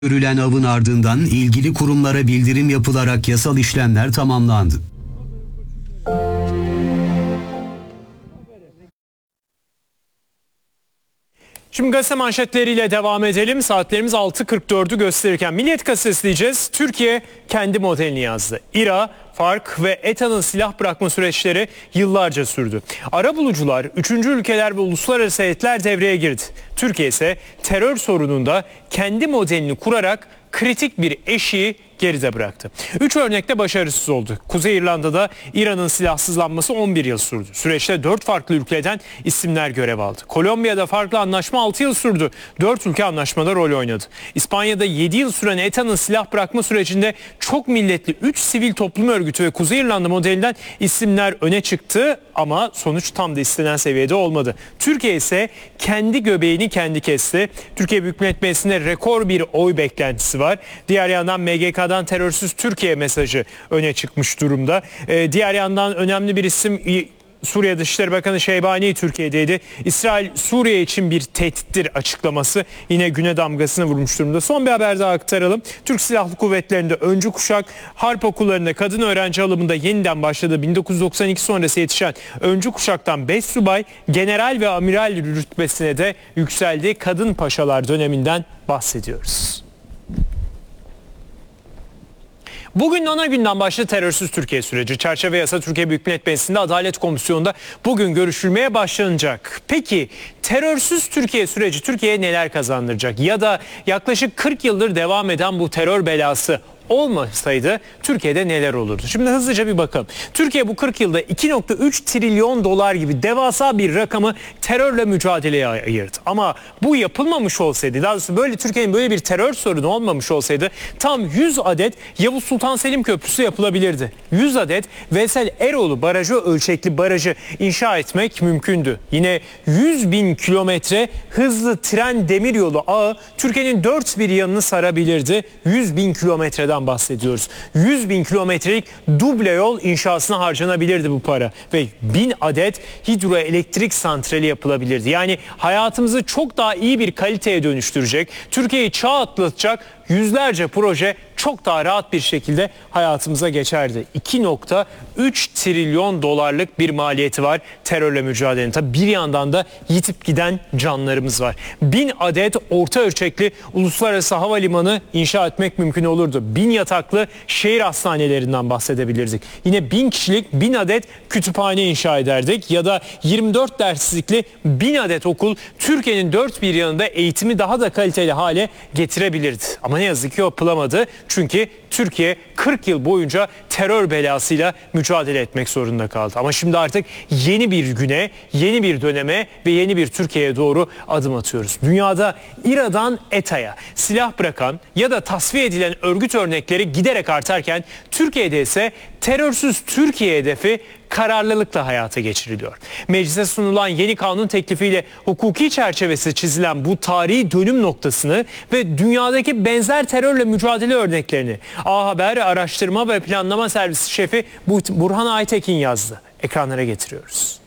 Görülen avın ardından ilgili kurumlara bildirim yapılarak yasal işlemler tamamlandı. Şimdi gazete manşetleriyle devam edelim. Saatlerimiz 6.44'ü gösterirken Milliyet Gazetesi diyeceğiz. Türkiye kendi modelini yazdı. İRA, FARC ve ETA'nın silah bırakma süreçleri yıllarca sürdü. Arabulucular, üçüncü ülkeler ve uluslararası heyetler devreye girdi. Türkiye ise terör sorununda kendi modelini kurarak kritik bir eşiği geride bıraktı. 3 örnekte başarısız oldu. Kuzey İrlanda'da İran'ın silahsızlanması 11 yıl sürdü. Süreçte 4 farklı ülkeden isimler görev aldı. Kolombiya'da farklı anlaşma 6 yıl sürdü. 4 ülke anlaşmada rol oynadı. İspanya'da 7 yıl süren ETA'nın silah bırakma sürecinde çok milletli 3 sivil toplum örgütü ve Kuzey İrlanda modelinden isimler öne çıktı ama sonuç tam da istenen seviyede olmadı. Türkiye ise kendi göbeğini kendi kesti. Türkiye Büyük Millet Meclisi'nde rekor bir oy beklentisi var. Diğer yandan MGK'dan terörsüz Türkiye mesajı öne çıkmış durumda. Diğer yandan önemli bir isim Suriye Dışişleri Bakanı Şeybani Türkiye'deydi. İsrail Suriye için bir tehdittir açıklaması yine güne damgasını vurmuş durumda. Son bir haber daha aktaralım. Türk Silahlı Kuvvetleri'nde öncü kuşak harp okullarında kadın öğrenci alımında yeniden başladı. 1992 sonrası yetişen öncü kuşaktan 5 subay general ve amiral rütbesine de yükseldi. Kadın paşalar döneminden bahsediyoruz. Bugün ana günden başladı terörsüz Türkiye süreci. Çerçeve yasa Türkiye Büyük Millet Meclisi'nde Adalet Komisyonu'nda bugün görüşülmeye başlanacak. Peki terörsüz Türkiye süreci Türkiye'ye neler kazandıracak? Ya da yaklaşık 40 yıldır devam eden bu terör belası olmasaydı Türkiye'de neler olurdu? Şimdi hızlıca bir bakalım. Türkiye bu 40 yılda 2,3 trilyon dolar gibi devasa bir rakamı terörle mücadeleye ayırdı. Ama bu yapılmamış olsaydı, daha doğrusu Türkiye'nin böyle bir terör sorunu olmamış olsaydı tam 100 adet Yavuz Sultan Selim Köprüsü yapılabilirdi. 100 adet Veysel Eroğlu barajı, ölçekli barajı inşa etmek mümkündü. Yine 100 bin kilometre hızlı tren demiryolu ağı Türkiye'nin dört bir yanını sarabilirdi. 100 bin kilometreden bahsediyoruz. 100 bin kilometrelik duble yol inşasına harcanabilirdi bu para. Ve 1000 adet hidroelektrik santrali yapılabilirdi. Yani hayatımızı çok daha iyi bir kaliteye dönüştürecek, Türkiye'yi çağ atlatacak yüzlerce proje çok daha rahat bir şekilde hayatımıza geçerdi. 2,3 trilyon dolarlık bir maliyeti var terörle mücadelenin. Tabii bir yandan da yitip giden canlarımız var. 1000 adet orta ölçekli uluslararası havalimanı inşa etmek mümkün olurdu. 1000 yataklı şehir hastanelerinden bahsedebilirdik. Yine 1000 kişilik 1000 adet kütüphane inşa ederdik. Ya da 24 derslikli 1000 adet okul Türkiye'nin dört bir yanında eğitimi daha da kaliteli hale getirebilirdi. Ama ne yazık ki yapılamadı. Çünkü Türkiye 40 yıl boyunca terör belasıyla mücadele etmek zorunda kaldı. Ama şimdi artık yeni bir güne, yeni bir döneme ve yeni bir Türkiye'ye doğru adım atıyoruz. Dünyada İRA'dan ETA'ya silah bırakan ya da tasfiye edilen örgüt örnekleri giderek artarken Türkiye'de ise terörsüz Türkiye hedefi kararlılıkla hayata geçiriliyor. Meclise sunulan yeni kanun teklifiyle hukuki çerçevesi çizilen bu tarihi dönüm noktasını ve dünyadaki benzer terörle mücadele örneklerini A Haber Araştırma ve Planlama Servisi Şefi Burhan Aytekin yazdı. Ekranlara getiriyoruz.